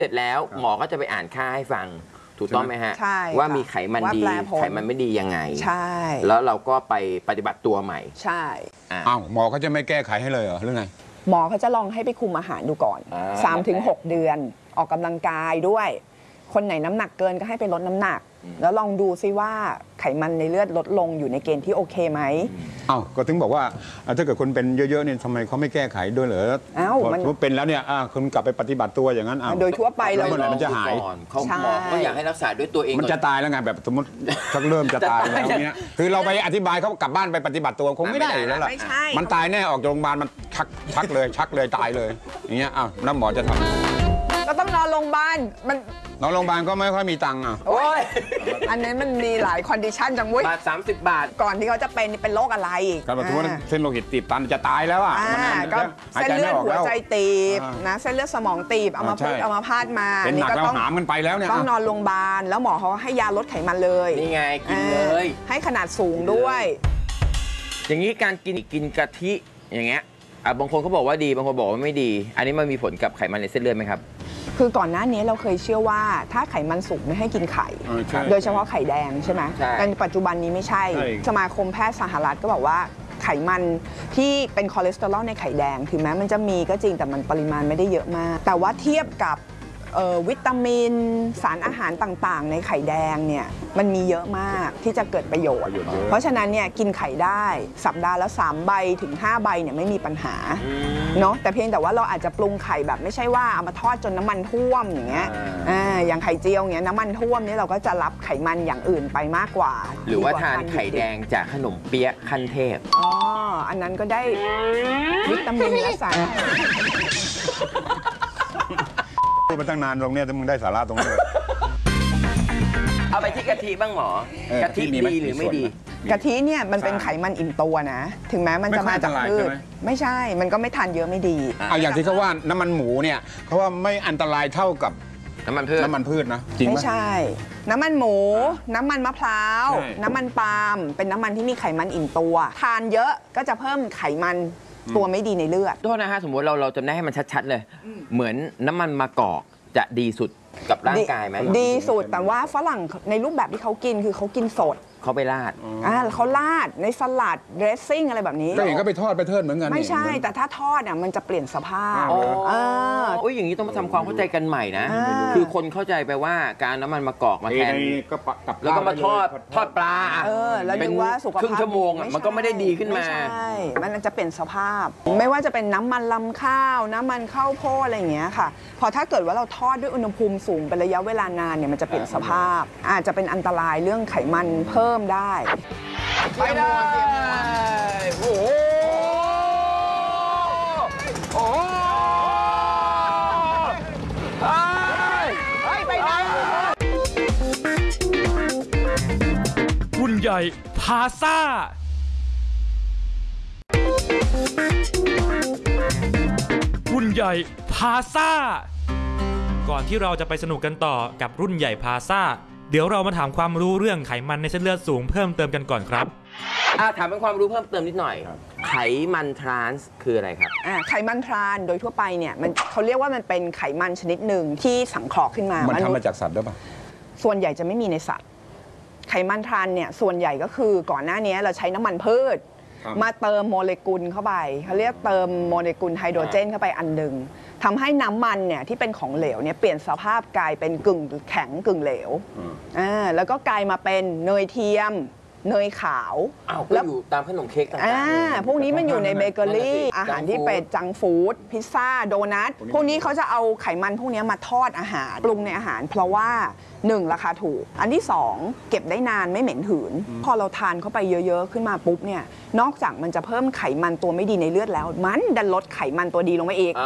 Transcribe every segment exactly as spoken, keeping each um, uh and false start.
เสร็จแล้วหมอก็จะไปอ่านค่าให้ฟังถูกต้องไหมฮะว่ามีไขมันดีไขมันไม่ดียังไงใช่แล้วเราก็ไปปฏิบัติตัวใหม่ใช่อ้าวหมอเขาจะไม่แก้ไขให้เลยเหรอหรือไงหมอเขาจะลองให้ไปคุมอาหารดูก่อน สามถึงหก เดือนออกกำลังกายด้วยคนไหนน้ำหนักเกินก็ให้ไปลดน้ำหนักแล้วลองดูซิว่าไขมันในเลือดลดลงอยู่ในเกณฑ์ที่โอเคไหมอ้าวก็ถึงบอกว่าถ้าเกิดคนเป็นเยอะๆเนี่ยทำไมเขาไม่แก้ไขด้วยเหรออ้าวมันเป็นแล้วเนี่ยคุณกลับไปปฏิบัติตัวอย่างนั้นโดยทั่วไปเราเมื่อไหร่มันจะหายเขาหมอก็อยากให้รักษาด้วยตัวเองมันจะตายแล้วไงแบบสมมติชักเริ่มจะตายแล้วเนี่ยคือเราไปอธิบายเขากลับบ้านไปปฏิบัติตัวคงไม่ได้แล้วล่ะมันตายแน่ออกจากโรงพยาบาลมันชักชักเลยชักเลยตายเลยอย่างเงี้ยอ้าวแล้วหมอจะทำก็ต้องนอนโรงพยาบาลมันนอนโรงพยาบาลก็ไม่ค่อยมีตังค์อ่ะโอ้ยอันนี้มันมีหลายคอนดิชันจังเว้ยบาทสามสิบบาทก่อนที่เขาจะเป็นเป็นโรคอะไรก็แบบว่าเส้นโลหิตตีบตันจะตายแล้วอ่ะก็เส้นเลือดหัวใจตีบนะเส้นเลือดสมองตีบเอามาพูดเอามาพาดมาเป็นหนักแล้วหามกันไปแล้วเนี่ยต้องนอนโรงพยาบาลแล้วหมอเขาให้ยาลดไขมันเลยนี่ไงกินเลยให้ขนาดสูงด้วยอย่างนี้การกินกินกะทิอย่างเงี้ยบางคนเขาบอกว่าดีบางคนบอกว่าไม่ดีอันนี้มันมีผลกับไขมันในเส้นเลือดไหมครับคือก่อนหน้านี้เราเคยเชื่อว่าถ้าไขมันสูงไม่ให้กินไข่โดยเฉพาะไข่แดงใช่ไหมแต่ปัจจุบันนี้ไม่ใช่สมาคมแพทย์สหรัฐก็บอกว่าไขมันที่เป็นคอเลสเตอรอลในไข่แดงถึงแม้มันจะมีก็จริงแต่มันปริมาณไม่ได้เยอะมากแต่ว่าเทียบกับวิตามินสารอาหารต่างๆในไข่แดงเนี่ยมันมีเยอะมากที่จะเกิดประโยชน์เพราะฉะนั้นเนี่ยกินไข่ได้สัปดาห์ละสามใบถึงห้าใบเนี่ยไม่มีปัญหาเนาะแต่เพียงแต่ว่าเราอาจจะปรุงไข่แบบไม่ใช่ว่าเอามาทอดจนน้ำมันท่วมอย่างเงี้ยอย่างไข่เจียวเงี้ยน้ำมันท่วมนี่เราก็จะรับไขมันอย่างอื่นไปมากกว่าหรือว่าทานไข่แดงจากขนมเปี๊ยะขั้นเทพอ๋ออันนั้นก็ได้วิตามินและสารมาตั้งนานตรงเนี้ยถ้ามึงได้สาระตรงนี้เอาไปที่กะทิบ้างหมอกะทิดีหรือไม่ดีกะทิเนี่ยมันเป็นไขมันอิ่มตัวนะถึงแม้มันจะมาจากพืชไม่ใช่มันก็ไม่ทานเยอะไม่ดีเอาอย่างที่เขาว่าน้ำมันหมูเนี่ยเขาว่าไม่อันตรายเท่ากับน้ำมันพืชน้ำมันพืชนะจริงไหมไม่ใช่น้ำมันหมูน้ำมันมะพร้าวน้ำมันปาล์มเป็นน้ำมันที่มีไขมันอิ่มตัวทานเยอะก็จะเพิ่มไขมันตัวไม่ดีในเลือดโทษนะฮะสมมติเราเราจำได้ให้มันชัดๆเลยเหมือนน้ำมันมะกอกจะดีสุดกับร่างกายไหมดีสุดแต่ว่าฝรั่งในรูปแบบที่เขากินคือเขากินสดเขาไปราดอ่าเขาราดในสลัดเดรสซิ่งอะไรแบบนี้ก็เห็นก็ไปทอดไปเทิดเหมือนกันไม่ใช่แต่ถ้าทอดอ่ะมันจะเปลี่ยนสภาพอ๋อโอ้ยอย่างนี้ต้องมาทำความเข้าใจกันใหม่นะคือคนเข้าใจไปว่าการน้ำมันมะกอกมาแทนแล้วก็มาทอดทอดปลาเออแล้วดูว่าสุขภาพครึ่งชั่วโมงมันก็ไม่ได้ดีขึ้นมาใช่มันจะเปลี่ยนสภาพไม่ว่าจะเป็นน้ำมันลำข้าวน้ำมันข้าวโพดอะไรอย่างเงี้ยค่ะพอถ้าเกิดว่าเราทอดด้วยอุณหภูมิสูงเป็นระยะเวลานานเนี่ยมันจะเปลี่ยนสภาพอาจจะเป็นอันตรายเรื่องไขมันเพิ่มได้ไปเลยโอ้โหโอ้โหไปไหนรุ่นใหญ่พาซ่ารุ่นใหญ่พาซ่าก่อนที่เราจะไปสนุกกันต่อกับรุ่นใหญ่พาซ่าเดี๋ยวเรามาถามความรู้เรื่องไขมันในเส้นเลือดสูงเพิ่มเติมกันก่อนครับอ่าถามเป็นความรู้เพิ่มเติมนิดหน่อยไขมันทรานส์คืออะไรครับอ่าไขมันทรานโดยทั่วไปเนี่ยมันเขาเรียกว่ามันเป็นไขมันชนิดหนึ่งที่สังเคราะห์ขึ้นมามันทำมาจากสัตว์ด้วยป่ะส่วนใหญ่จะไม่มีในสัตว์ไขมันทรานเนี่ยส่วนใหญ่ก็คือก่อนหน้านี้เราใช้น้ำมันพืชมาเติมโมเลกุลเข้าไปเขาเรียกเติมโมเลกุลไฮโดรเจนเข้าไปอันหนึ่งทำให้น้ำมันเนี่ยที่เป็นของเหลวเนี่ยเปลี่ยนสภาพกลายเป็นกึ่งแข็งกึ่งเหลวอ่าแล้วก็กลายมาเป็นเนยเทียมเนยขาวแล้วอยู่ตามขนมเค้กต่างๆอ่าพวกนี้มันอยู่ในเบเกอรี่อาหารที่เป็นจังฟู้ดพิซซ่าโดนัทพวกนี้เขาจะเอาไขมันพวกนี้มาทอดอาหารปรุงในอาหารเพราะว่าหนึ่งราคาถูกอันที่สองเก็บได้นานไม่เหม็นหืนพอเราทานเข้าไปเยอะๆขึ้นมาปุ๊บเนี่ยนอกจากมันจะเพิ่มไขมันตัวไม่ดีในเลือดแล้วมันดันลดไขมันตัวดีลงมาอีก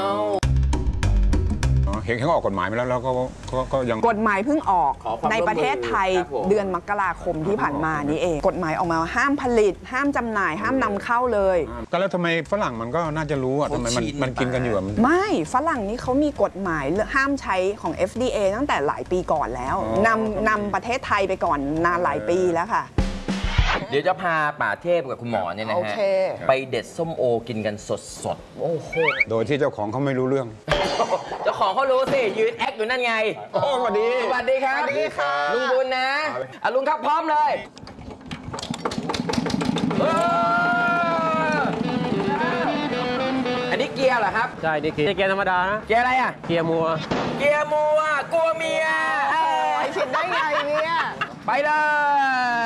เห็นเขาออกกฎหมายมาแล้วแล้วก็ยังกฎหมายเพิ่งออกในประเทศไทยเดือนมกราคมที่ผ่านมานี่เองกฎหมายออกมาห้ามผลิตห้ามจำหน่ายห้ามนำเข้าเลยก็แล้วทำไมฝรั่งมันก็น่าจะรู้อ่ะทำไมมันมันกินกันอยู่ไม่ฝรั่งนี่เขามีกฎหมายห้ามใช้ของ เอฟ ดี เอ ตั้งแต่หลายปีก่อนแล้วนำนำประเทศไทยไปก่อนนานหลายปีแล้วค่ะเดี๋ยวจะพาป่าเทพกับคุณหมอเนี่ยนะฮะไปเด็ดส้มโอกินกันสดๆโอ้โหโดยที่เจ้าของเขาไม่รู้เรื่องเจ้าของเขารู้สิยืนแอคอยู่นั่นไงโอ้สวัสดีสวัสดีครับสวัสดีครับลุงบุญนะอ่ะลุงครับพร้อมเลยอันนี้เกียร์เหรอครับใช่ดิเกียร์เกียร์ธรรมดานะเกียร์อะไรอ่ะเกียร์มัวเกียร์มัวกลัวเมียผิดได้ไงเนี่ยไปเลย